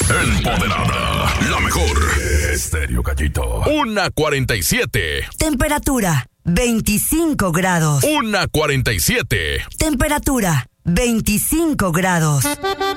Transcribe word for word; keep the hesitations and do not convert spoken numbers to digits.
Empoderada, la mejor. Estéreo Gallito. Una cuarenta y siete. Temperatura veinticinco grados. Una cuarenta y siete. Temperatura veinticinco grados.